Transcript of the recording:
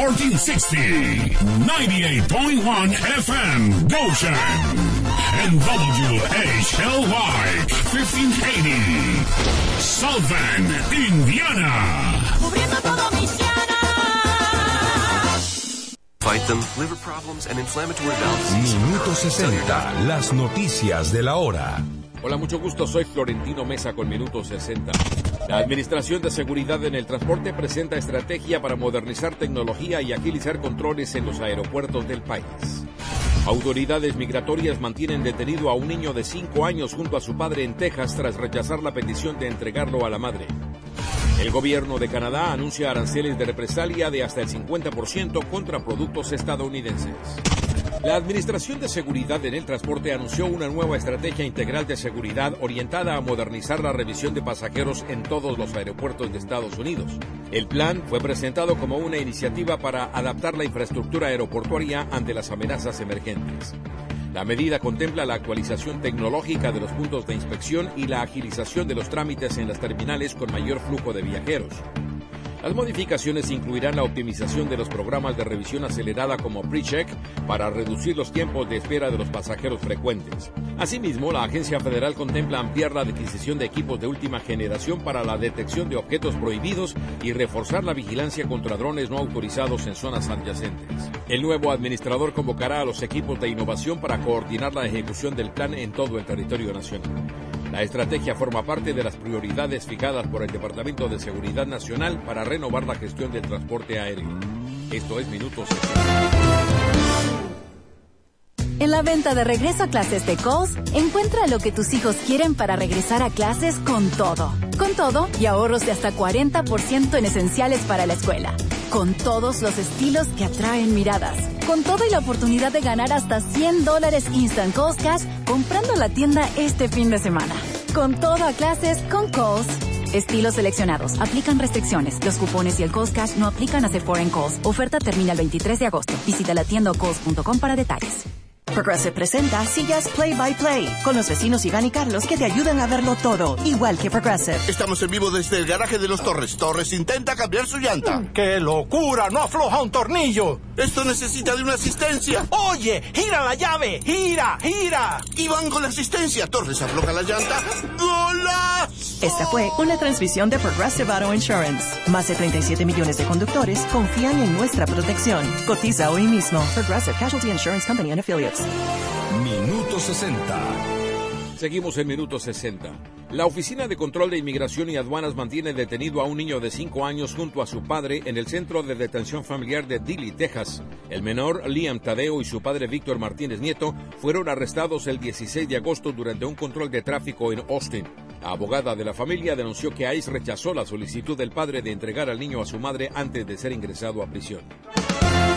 1460, 98.1 FM, Goshen, and WHLY, 1580, South Bend, Indiana. Cubriendo todo Michiana. Fight them, liver problems and inflammatory bowel disease. Minuto 60, las noticias de la hora. Hola, mucho gusto, soy Florentino Mesa con Minuto 60. La Administración de Seguridad en el Transporte presenta estrategia para modernizar tecnología y agilizar controles en los aeropuertos del país. Autoridades migratorias mantienen detenido a un niño de 5 años junto a su padre en Texas tras rechazar la petición de entregarlo a la madre. El gobierno de Canadá anuncia aranceles de represalia de hasta el 50% contra productos estadounidenses. La Administración de Seguridad en el Transporte anunció una nueva estrategia integral de seguridad orientada a modernizar la revisión de pasajeros en todos los aeropuertos de Estados Unidos. El plan fue presentado como una iniciativa para adaptar la infraestructura aeroportuaria ante las amenazas emergentes. La medida contempla la actualización tecnológica de los puntos de inspección y la agilización de los trámites en las terminales con mayor flujo de viajeros. Las modificaciones incluirán la optimización de los programas de revisión acelerada como PreCheck para reducir los tiempos de espera de los pasajeros frecuentes. Asimismo, la agencia federal contempla ampliar la adquisición de equipos de última generación para la detección de objetos prohibidos y reforzar la vigilancia contra drones no autorizados en zonas adyacentes. El nuevo administrador convocará a los equipos de innovación para coordinar la ejecución del plan en todo el territorio nacional. La estrategia forma parte de las prioridades fijadas por el Departamento de Seguridad Nacional para renovar la gestión del transporte aéreo. Esto es Minuto 60. En la venta de regreso a clases de Kohl's, encuentra lo que tus hijos quieren para regresar a clases con todo. Con todo y ahorros de hasta 40% en esenciales para la escuela. Con todos los estilos que atraen miradas. Con todo y la oportunidad de ganar hasta $100 Instant Kohl's Cash comprando en la tienda este fin de semana. Con todo a clases con Kohl's. Estilos seleccionados. Aplican restricciones. Los cupones y el Kohl's Cash no aplican a Sephora en Kohl's. Oferta termina el 23 de agosto. Visita la tienda o kohls.com para detalles. Progressive presenta Sillas Play by Play con los vecinos Iván y Carlos que te ayudan a verlo todo, igual que Progressive. Estamos en vivo desde el garaje de los Torres. Torres intenta cambiar su llanta. ¡Qué locura! ¡No afloja un tornillo! Esto necesita de una asistencia. ¡Oye! ¡Gira la llave! ¡Gira! ¡Gira! Iván con la asistencia. Torres afloja la llanta. ¡Golazo! Esta fue una transmisión de Progressive Auto Insurance. Más de 37 millones de conductores confían en nuestra protección. Cotiza hoy mismo. Progressive Casualty Insurance Company and Affiliates. Minuto 60. Seguimos en Minuto 60. La Oficina de Control de Inmigración y Aduanas mantiene detenido a un niño de 5 años junto a su padre en el Centro de Detención Familiar de Dilley, Texas. El menor, Liam Tadeo, y su padre, Víctor Martínez Nieto, fueron arrestados el 16 de agosto durante un control de tráfico en Austin. La abogada de la familia denunció que ICE rechazó la solicitud del padre de entregar al niño a su madre antes de ser ingresado a prisión.